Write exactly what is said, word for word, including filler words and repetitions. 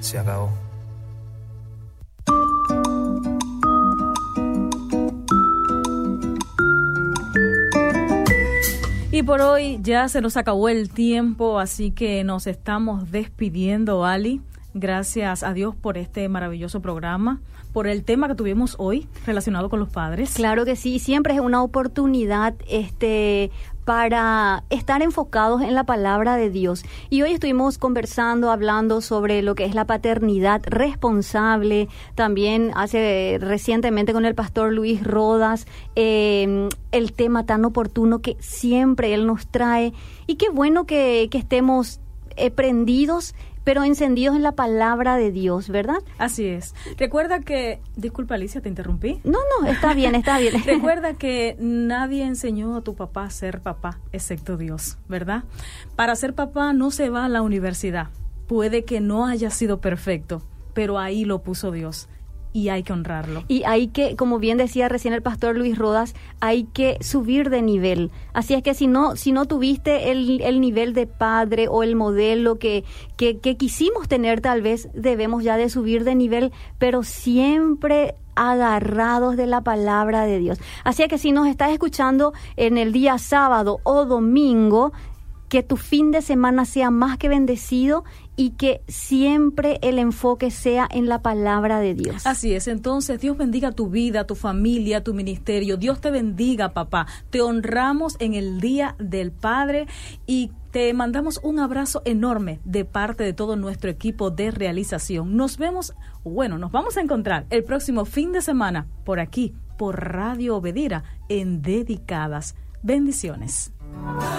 se acabó. Y por hoy ya se nos acabó el tiempo, así que nos estamos despidiendo, Ali. Gracias a Dios por este maravilloso programa, por el tema que tuvimos hoy relacionado con los padres. Claro que sí, siempre es una oportunidad este para estar enfocados en la palabra de Dios. Y hoy estuvimos conversando, hablando sobre lo que es la paternidad responsable. También hace recientemente con el pastor Luis Rodas, eh, el tema tan oportuno que siempre él nos trae. Y qué bueno que, que estemos eh, prendidos, pero encendidos en la palabra de Dios, ¿verdad? Así es. Recuerda que... Disculpa, Alicia, ¿te interrumpí? No, no, está bien, está bien. Recuerda que nadie enseñó a tu papá a ser papá, excepto Dios, ¿verdad? Para ser papá no se va a la universidad. Puede que no haya sido perfecto, pero ahí lo puso Dios. Y hay que honrarlo. Y hay que, como bien decía recién el pastor Luis Rodas, hay que subir de nivel. Así es que si no si no tuviste el, el nivel de padre o el modelo que, que, que quisimos tener, tal vez debemos ya de subir de nivel, pero siempre agarrados de la palabra de Dios. Así es que si nos estás escuchando en el día sábado o domingo, que tu fin de semana sea más que bendecido y que siempre el enfoque sea en la palabra de Dios. Así es, entonces Dios bendiga tu vida, tu familia, tu ministerio. Dios te bendiga, papá. Te honramos en el Día del Padre y te mandamos un abrazo enorme de parte de todo nuestro equipo de realización. Nos vemos, bueno, nos vamos a encontrar el próximo fin de semana por aquí, por Radio Obedira, en Dedicadas. Bendiciones.